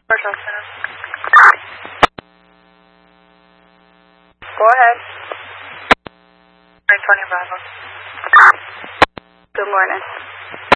Commercial Center. Go ahead. 20 Bravo. Good morning.